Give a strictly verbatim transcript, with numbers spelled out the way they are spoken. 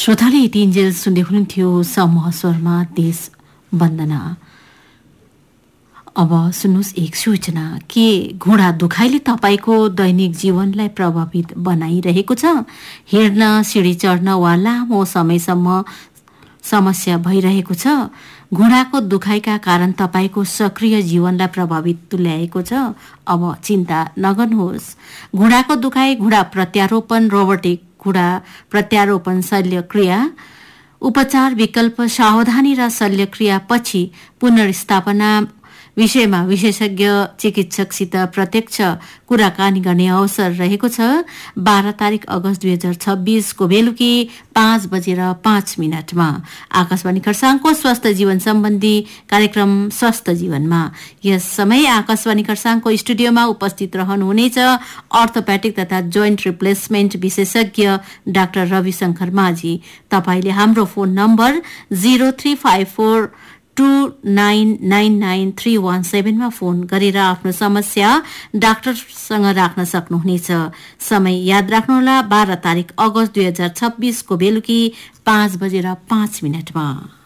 श्रोताले तिनजेल सुन्दै हुनुहुन्थ्यो समूह स्वरमा देश वन्दना। अब सुन्नुहोस् एक सूचना। के घुँडा दुखाइले तपाईँको दैनिक जीवनलाई प्रभावित बनाइरहेको छ? हिँड्न, सिँढी चढ्न वा लामो समयसम्म समस्या भइरहेको छ? घुँडाको दुखाइका कारण तपाईँको सक्रिय जीवनलाई प्रभावित तुल्याएको छ? अब चिन्ता नगर्नुहोस्। घुँडाको दुखाइ, घुँडा प्रत्यारोपण, रोबोटिक घुँडा प्रत्यारोपण शल्यक्रिया उपचार विकल्प, सावधानी र शल्यक्रिया पछि पुनर्स्थापना विषयमा विशेषज्ञ चिकित्सकसित प्रत्यक्ष कुराकानी गर्ने अवसर रहेको छ। बाह्र तारिक अगस्त दुई हजार छब्बीसको बेलुकी पाँच बजेर पाँच मिनटमा आकाशवाणी खरसाङको स्वास्थ्य जीवन सम्बन्धी कार्यक्रम स्वस्थ जीवनमा। यस समय आकाशवाणी खरसाङको स्टुडियोमा उपस्थित रहनुहुनेछ अर्थोपेडिक तथा जोइन्ट रिप्लेसमेन्ट विशेषज्ञ डाक्टर रविशंकर माझी। तपाईले हाम्रो phone number zero three five four two nine nine nine three one सेभेनमा phone गरेर आफ्नो समस्या डाक्टरसँग राख्न सक्नुहुनेछ। समय याद राख्नुहोला, बाह्र तारिक अगस्त दुई हजार छब्बीसको बेलुकी पाँच बजेर पाँच मिनटमा।